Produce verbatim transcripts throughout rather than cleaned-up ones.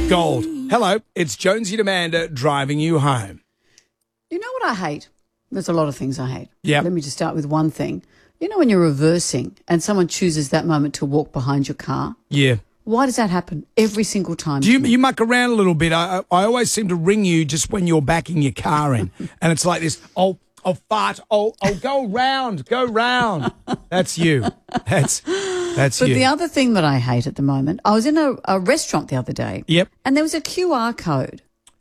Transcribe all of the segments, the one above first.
Gold. Hello, it's Jonesy and Amanda driving you home. You know what I hate? There's a lot of things I hate. Yeah. Let me just start with one thing. You know when you're reversing and someone chooses that moment to walk behind your car? Yeah. Why does that happen every single time? Do you, you muck around a little bit? I, I I always seem to ring you just when you're backing your car in. And it's like this, oh, oh, fart, oh, oh, go round, go round. That's you. That's that's But you. the other thing that I hate at the moment, I was in a, a restaurant the other day. Yep. And there was a Q R code.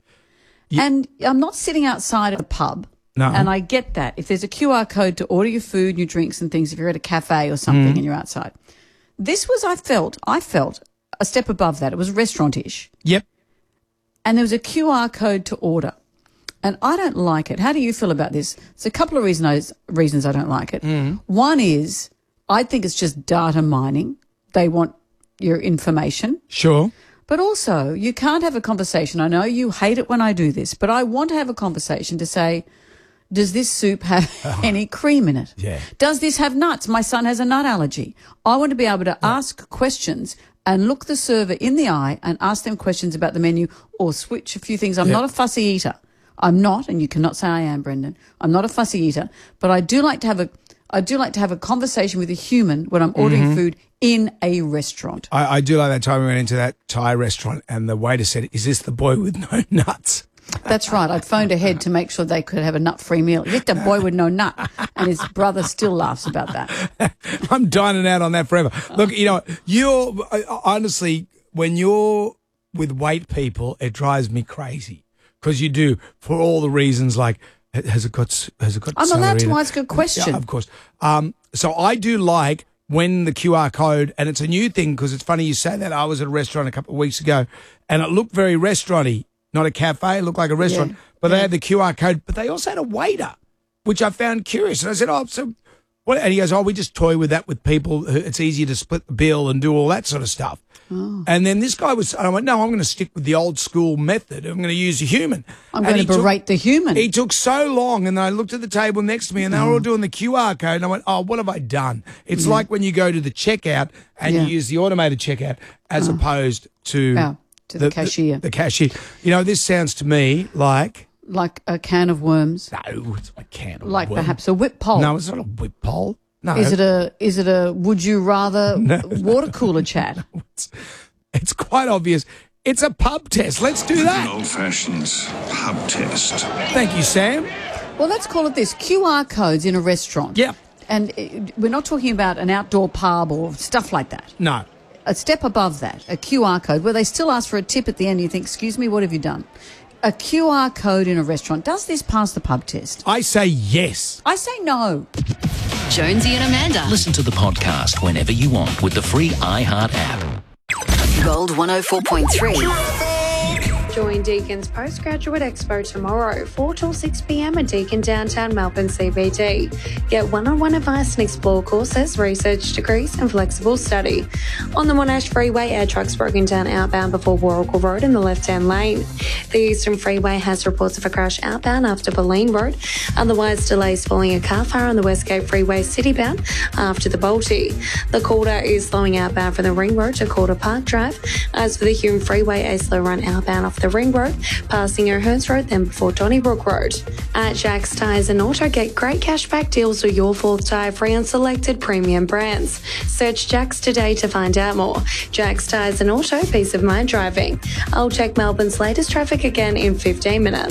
Yep. And I'm not sitting outside of a pub. No. And I get that. If there's a Q R code to order your food, your drinks and things, if you're at a cafe or something Mm. and you're outside. This was, I felt, I felt a step above that. It was restaurant-ish. Yep. And there was a Q R code to order. And I don't like it. How do you feel about this? There's a couple of reasons reasons I don't like it. Mm. One is I think it's just data mining. They want your information. Sure. But also, you can't have a conversation. I know you hate it when I do this, but I want to have a conversation to say, does this soup have any cream in it? Yeah. Does this have nuts? My son has a nut allergy. I want to be able to ask questions and look the server in the eye and ask them questions about the menu or switch a few things. I'm Yep. not a fussy eater. I'm not, and you cannot say I am, Brendan. I'm not a fussy eater, but I do like to have a I do like to have a conversation with a human when I'm ordering Mm-hmm. food in a restaurant. I, I do like that time we went into that Thai restaurant and the waiter said, is this the boy with no nuts? That's right. I'd phoned ahead to make sure they could have a nut-free meal. Get the boy with no nut. And his brother still laughs about that. I'm dining out on that forever. Look, you know, you're honestly, when you're with weight people, it drives me crazy because you do for all the reasons like, has it got, has it got I'm allowed celery in to it? ask a question. Yeah, of course. Um, so I do like when the Q R code, and it's a new thing because it's funny you say that. I was at a restaurant a couple of weeks ago and it looked very restaurant-y. Not a cafe, it looked like a restaurant, Yeah, but they yeah. had the Q R code, but they also had a waiter, which I found curious. And I said, oh, so what? And he goes, oh, we just toy with that with people. who- It's easier to split the bill and do all that sort of stuff. Oh. And then this guy was, and I went, no, I'm going to stick with the old school method. I'm going to use a human. I'm And going he to took- berate the human. He took so long, and then I looked at the table next to me, and they were Oh. all doing the Q R code, and I went, oh, what have I done? It's like when you go to the checkout and Yeah. you use the automated checkout as opposed to, Yeah, to the cashier. The, cashier. You know, this sounds to me like, Like a can of worms. no, it's a can of Like worms. perhaps a whip pole. No, it's not a whip pole. No. Is it a is it a would you rather water cooler chat? It's, it's quite obvious. It's a pub test. Let's do that. Old-fashioned pub test. Thank you, Sam. Well, let's call it this. Q R codes in a restaurant. Yeah. And uh, we're not talking about an outdoor pub or stuff like that. No. A step above that, a Q R code where they still ask for a tip at the end. You think, excuse me, what have you done? A Q R code in a restaurant. Does this pass the pub test? I say yes. I say no. Jonesy and Amanda. Listen to the podcast whenever you want with the free iHeart app. Gold one oh four point three. Join Deacon's Postgraduate Expo tomorrow, four till six p.m. at Deakin Downtown Melbourne C B D. Get one-on-one advice and explore courses, research degrees and flexible study. On the Monash Freeway, air trucks broken down outbound before Warrigal Road in the left-hand lane. The Eastern Freeway has reports of a crash outbound after Boleyn Road. Otherwise, delays following a car fire on the Westgate Freeway citybound after the Balti. The Calder is slowing outbound from the Ring Road to Calder Park Drive. As for the Hume Freeway, a slow run outbound off the Ring Road, passing O'Hearns Road, then before Donnybrook Road. At Jack's Tyres and Auto, get great cashback deals with your fourth tyre free on selected premium brands. Search Jack's today to find out more. Jack's Tyres and Auto, peace of mind driving. I'll check Melbourne's latest traffic again in fifteen minutes.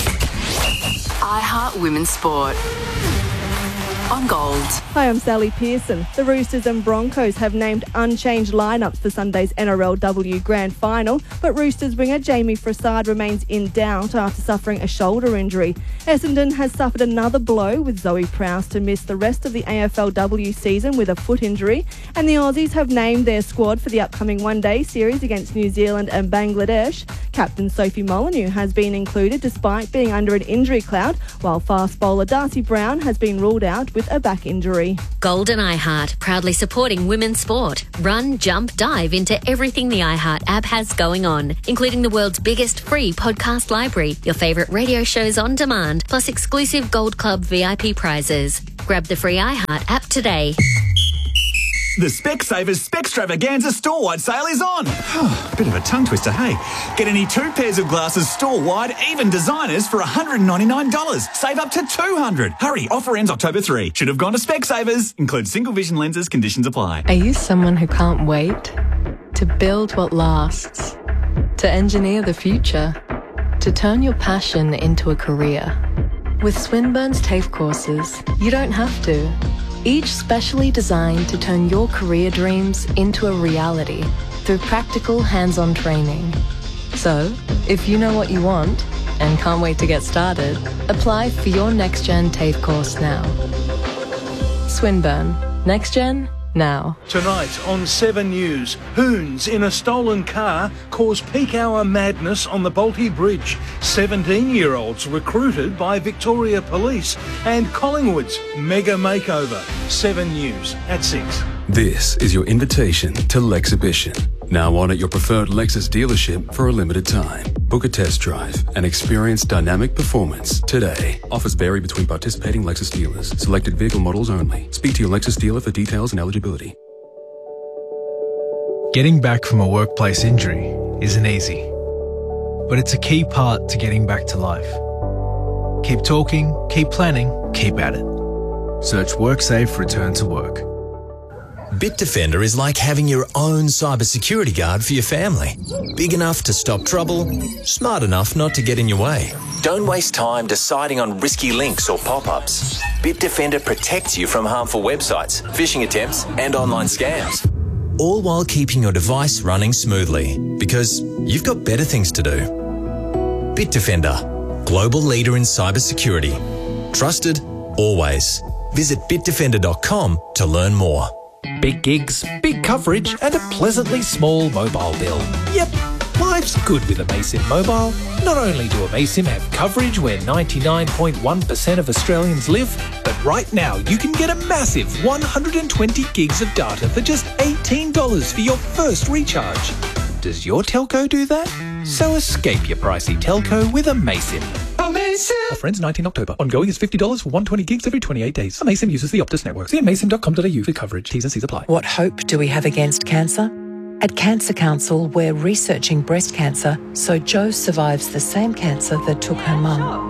iHeart Women's Sport. On Gold. Hi, I'm Sally Pearson. The Roosters and Broncos have named unchanged lineups for Sunday's N R L W Grand Final, but Roosters winger Jamie Frassard remains in doubt after suffering a shoulder injury. Essendon has suffered another blow with Zoe Prowse to miss the rest of the A F L W season with a foot injury, and the Aussies have named their squad for the upcoming one-day series against New Zealand and Bangladesh. Captain Sophie Molyneux has been included despite being under an injury cloud, while fast bowler Darcy Brown has been ruled out with a back injury. Gold and iHeart, proudly supporting women's sport. Run, jump, dive into everything the iHeart app has going on, including the world's biggest free podcast library, your favourite radio shows on demand, plus exclusive Gold Club V I P prizes. Grab the free iHeart app today. The Specsavers Specstravaganza store-wide sale is on. Bit of a tongue twister, hey? Get any two pairs of glasses store-wide, even designers, for one hundred ninety-nine dollars. Save up to two hundred dollars. Hurry, offer ends October third. Should have gone to Specsavers. Includes single vision lenses, conditions apply. Are you someone who can't wait? To build what lasts? To engineer the future? To turn your passion into a career? With Swinburne's TAFE courses, you don't have to. Each specially designed to turn your career dreams into a reality through practical hands-on training. So, if you know what you want and can't wait to get started, apply for your NextGen TAFE course now. Swinburne. NextGen now. Tonight on Seven News, hoons in a stolen car cause peak hour madness on the Bolte Bridge. seventeen-year-olds recruited by Victoria Police, and Collingwood's mega makeover. Seven News at six. This is your invitation to Lexhibition. Now on at your preferred Lexus dealership for a limited time. Book a test drive and experience dynamic performance today. Offers vary between participating Lexus dealers. Selected vehicle models only. Speak to your Lexus dealer for details and eligibility. Getting back from a workplace injury isn't easy, but it's a key part to getting back to life. Keep talking, keep planning, keep at it. Search WorkSafe Return to Work. Bitdefender is like having your own cybersecurity guard for your family. Big enough to stop trouble, smart enough not to get in your way. Don't waste time deciding on risky links or pop-ups. Bitdefender protects you from harmful websites, phishing attempts, and online scams. All while keeping your device running smoothly, because you've got better things to do. Bitdefender, global leader in cybersecurity. Trusted, always. Visit bitdefender dot com to learn more. Big gigs, big coverage, and a pleasantly small mobile bill. Yep, life's good with Amaysim Mobile. Not only do Amaysim have coverage where ninety-nine point one percent of Australians live, but right now you can get a massive one hundred twenty gigs of data for just eighteen dollars for your first recharge. Does your telco do that? So escape your pricey telco with Amaysim. Amaysim! Offer ends nineteenth October. Ongoing is fifty dollars for one hundred twenty gigs every twenty-eight days. Amaysim uses the Optus network. See amaysim dot com dot a u for coverage. T's and C's apply. What hope do we have against cancer? At Cancer Council, we're researching breast cancer so Jo survives the same cancer that took her mum.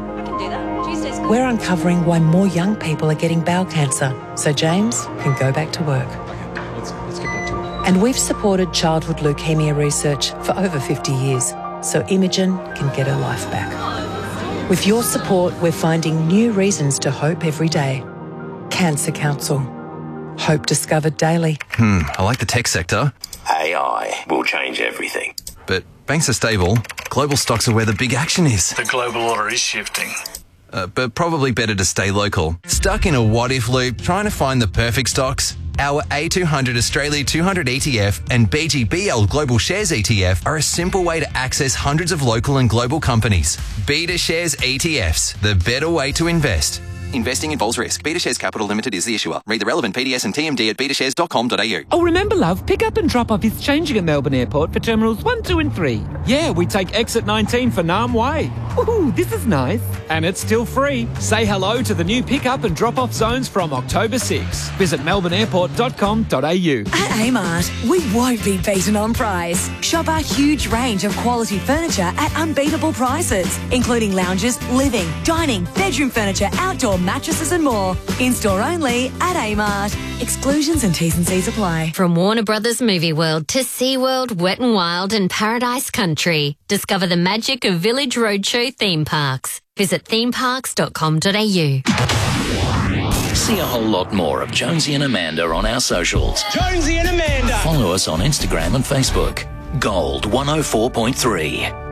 We're uncovering why more young people are getting bowel cancer so James can go back to work. Let's, let's get back to it. And we've supported childhood leukemia research for over fifty years so Imogen can get her life back. With your support, we're finding new reasons to hope every day. Cancer Council. Hope discovered daily. Hmm, I like the tech sector. A I will change everything. But banks are stable. Global stocks are where the big action is. The global order is shifting. Uh, but probably better to stay local. Stuck in a what-if loop trying to find the perfect stocks? Our A two hundred Australia two hundred E T F and B G B L Global Shares E T F are a simple way to access hundreds of local and global companies. Beta Shares E T Fs, the better way to invest. Investing involves risk. Beta Shares Capital Limited is the issuer. Read the relevant P D S and T M D at beta shares dot com dot a u. Oh, remember, love, pick up and drop off is changing at Melbourne Airport for Terminals one, two and three. Yeah, we take exit nineteen for Nam Way. Ooh, this is nice. And it's still free. Say hello to the new pick up and drop off zones from October sixth. Visit melbourne airport dot com dot a u. At Amart, we won't be beaten on price. Shop our huge range of quality furniture at unbeatable prices, including lounges, living, dining, bedroom furniture, outdoor mattresses and more. In-store only at Amart. Exclusions and T's and C's apply. From Warner Brothers Movie World to SeaWorld, Wet n Wild and Paradise Country. Discover the magic of Village Roadshow theme parks. Visit theme parks dot com dot a u. See a whole lot more of Jonesy and Amanda on our socials. Jonesy and Amanda! Follow us on Instagram and Facebook. Gold one oh four point three.